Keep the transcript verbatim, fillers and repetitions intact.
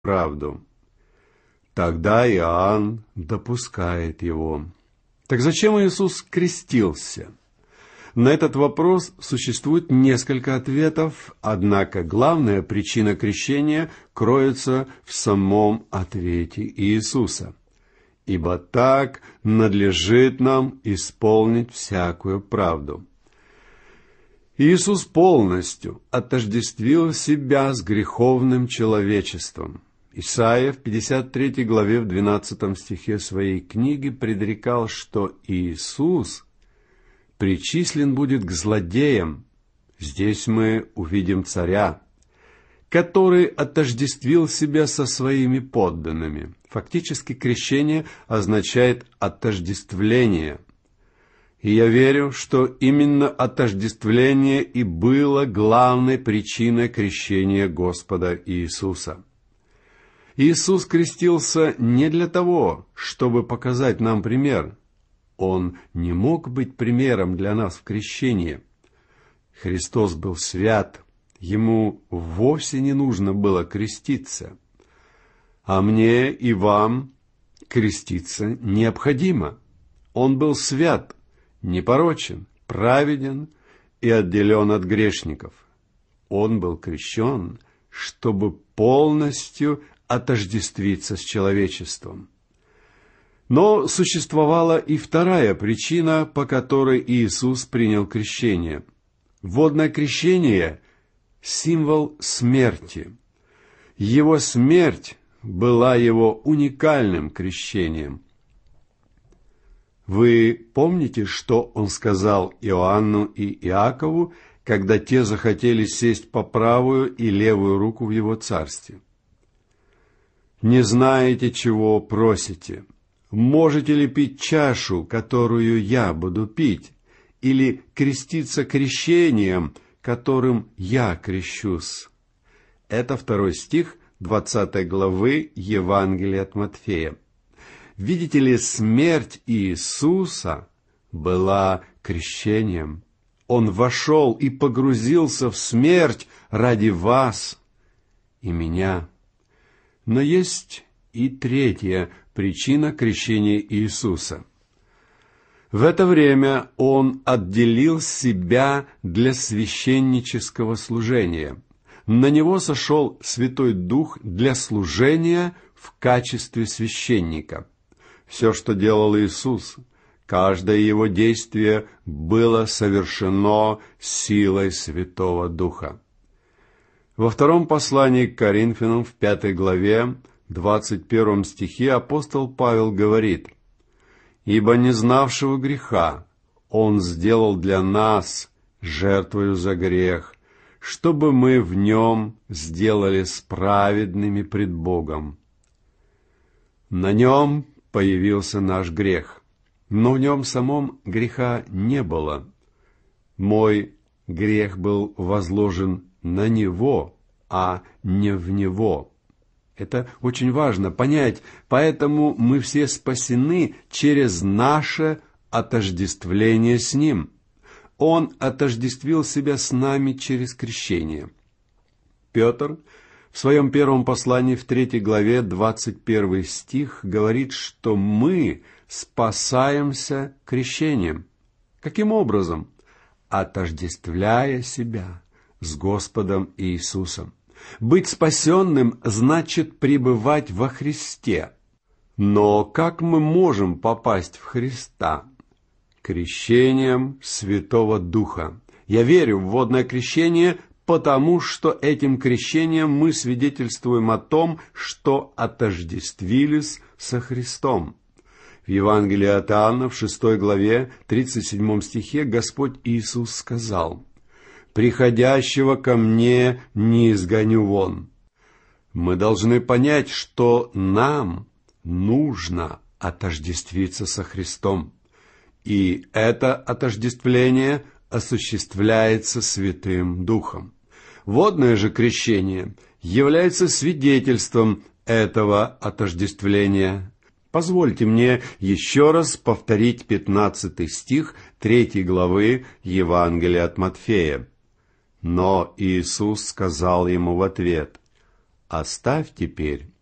правду. Тогда Иоанн допускает его. Так зачем Иисус крестился? На этот вопрос существует несколько ответов, однако главная причина крещения кроется в самом ответе Иисуса. «Ибо так надлежит нам исполнить всякую правду». Иисус полностью отождествил себя с греховным человечеством. Исайя в пятьдесят третьей главе в двенадцатом стихе своей книги предрекал, что Иисус причислен будет к злодеям. Здесь мы увидим царя, который отождествил себя со своими подданными. Фактически крещение означает отождествление. И я верю, что именно отождествление и было главной причиной крещения Господа Иисуса. Иисус крестился не для того, чтобы показать нам пример. Он не мог быть примером для нас в крещении. Христос был свят, ему вовсе не нужно было креститься. А мне и вам креститься необходимо. Он был свят, непорочен, праведен и отделен от грешников. Он был крещен, чтобы полностью отождествиться с человечеством. Но существовала и вторая причина, по которой Иисус принял крещение. Водное крещение – символ смерти. Его смерть была его уникальным крещением. Вы помните, что он сказал Иоанну и Иакову, когда те захотели сесть по правую и левую руку в его царстве? «Не знаете, чего просите. Можете ли пить чашу, которую я буду пить, или креститься крещением, которым я крещусь?» Это второй стих двадцатой главы Евангелия от Матфея. Видите ли, смерть Иисуса была крещением. Он вошел и погрузился в смерть ради вас и меня. Но есть и третья причина крещения Иисуса. В это время Он отделил себя для священнического служения. На Него сошел Святой Дух для служения в качестве священника. Все, что делал Иисус, каждое Его действие было совершено силой Святого Духа. Во втором послании к Коринфянам, в пятой главе, двадцать первом стихе, апостол Павел говорит: «Ибо не знавшего греха Он сделал для нас жертвою за грех, чтобы мы в Нем сделались праведными пред Богом». На Нем появился наш грех, но в Нем самом греха не было. Мой грех был возложен на Него, а не в Него. Это очень важно понять, поэтому мы все спасены через наше отождествление с Ним. Он отождествил себя с нами через крещение. Петр в своем первом послании в третьей главе, двадцать первый стих, говорит, что мы спасаемся крещением. Каким образом? Отождествляя себя с Господом Иисусом. Быть спасенным значит пребывать во Христе. Но как мы можем попасть в Христа? Крещением Святого Духа. Я верю в водное крещение, потому что этим крещением мы свидетельствуем о том, что отождествились со Христом. В Евангелии от Иоанна, в шестой главе, тридцать седьмом стихе, Господь Иисус сказал: «Приходящего ко мне не изгоню вон». Мы должны понять, что нам нужно отождествиться со Христом. И это отождествление осуществляется Святым Духом. Водное же крещение является свидетельством этого отождествления. Позвольте мне еще раз повторить пятнадцатый стих третьей главы Евангелия от Матфея. «Но Иисус сказал ему в ответ: Оставь теперь